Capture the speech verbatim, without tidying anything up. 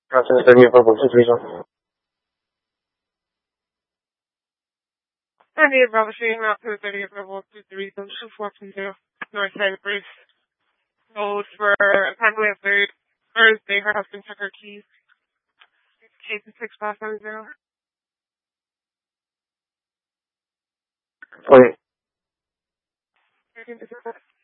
Gracias, es mi por su servicio. I need Bravo Street, not to the thirtieth level, two three, two four two zero, North Side Bruce. Hold for apparently a third Thursday. Her husband took her keys. Case six five seven zero. Oye,